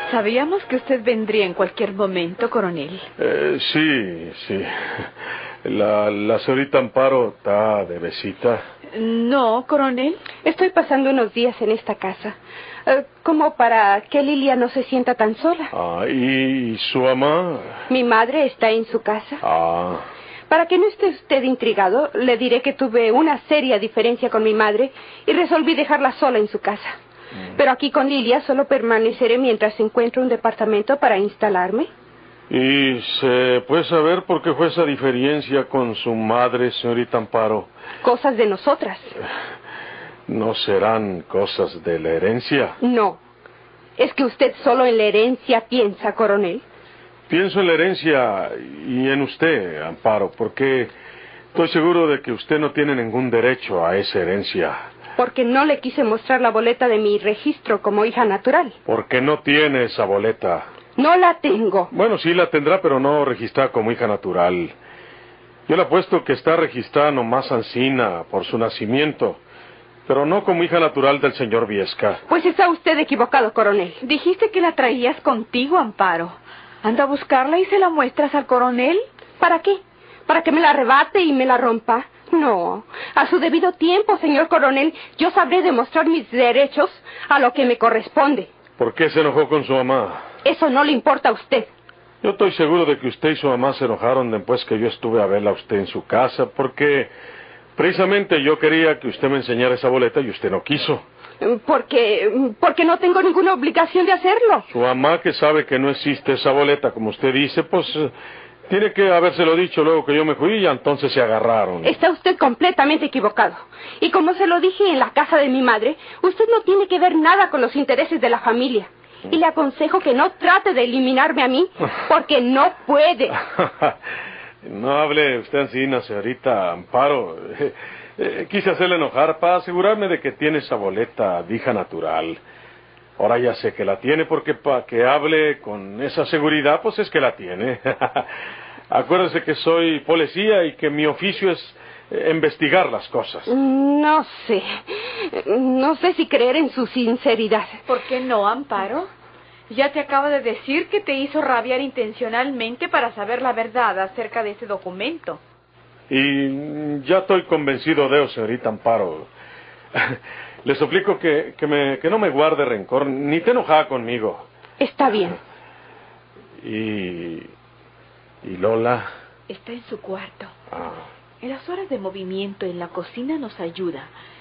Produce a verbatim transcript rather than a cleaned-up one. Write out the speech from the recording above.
Sabíamos que usted vendría en cualquier momento, coronel. Eh, sí, sí. La, la señorita Amparo está de visita. No, coronel. Estoy pasando unos días en esta casa, eh, como para que Lilia no se sienta tan sola. Ah, ¿y su mamá? Mi madre está en su casa. Ah. Para que no esté usted intrigado, le diré que tuve una seria diferencia con mi madre y resolví dejarla sola en su casa. Mm. Pero aquí con Lilia solo permaneceré mientras encuentro un departamento para instalarme. ¿Y se puede saber por qué fue esa diferencia con su madre, señorita Amparo? Cosas de nosotras. ¿No serán cosas de la herencia? No. ¿Es que usted solo en la herencia piensa, coronel? Pienso en la herencia y en usted, Amparo, porque estoy seguro de que usted no tiene ningún derecho a esa herencia. Porque no le quise mostrar la boleta de mi registro como hija natural. Porque no tiene esa boleta. No la tengo. Bueno, sí la tendrá, pero no registrada como hija natural. Yo le apuesto que está registrada nomás ancina por su nacimiento, pero no como hija natural del señor Viesca. Pues está usted equivocado, coronel. Dijiste que la traías contigo, Amparo. Anda a buscarla y se la muestras al coronel. ¿Para qué? ¿Para que me la arrebate y me la rompa? No. A su debido tiempo, señor coronel, yo sabré demostrar mis derechos a lo que me corresponde. ¿Por qué se enojó con su mamá? Eso no le importa a usted. Yo estoy seguro de que usted y su mamá se enojaron después que yo estuve a verla a usted en su casa, porque precisamente yo quería que usted me enseñara esa boleta y usted no quiso. Porque, porque no tengo ninguna obligación de hacerlo. Su mamá, que sabe que no existe esa boleta, como usted dice, pues tiene que habérselo dicho luego que yo me fui y entonces se agarraron. Está usted completamente equivocado. Y como se lo dije en la casa de mi madre, usted no tiene que ver nada con los intereses de la familia. Y le aconsejo que no trate de eliminarme a mí, porque no puede. No hable usted así, señorita Amparo. Eh, eh, quise hacerle enojar para asegurarme de que tiene esa boleta de hija natural. Ahora ya sé que la tiene, porque para que hable con esa seguridad, pues es que la tiene. Acuérdese que soy policía y que mi oficio es eh, investigar las cosas. No sé. No sé si creer en su sinceridad. ¿Por qué no, Amparo? Ya te acabo de decir que te hizo rabiar intencionalmente para saber la verdad acerca de ese documento. Y ya estoy convencido de eso, señorita Amparo. Le suplico que, que, me, que no me guarde rencor, ni te enojada conmigo. Está bien. Y... ¿Y Lola? Está en su cuarto. Ah. En las horas de movimiento en la cocina nos ayuda.